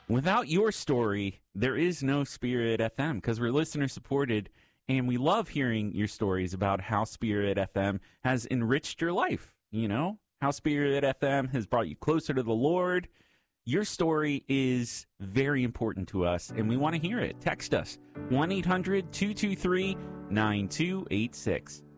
Without your story, there is no Spirit FM because we're listener supported, and we love hearing your stories about how Spirit FM has enriched your life. You know, how Spirit FM has brought you closer to the Lord. Your story is very important to us, and we want to hear it. Text us 1-800-223-9286.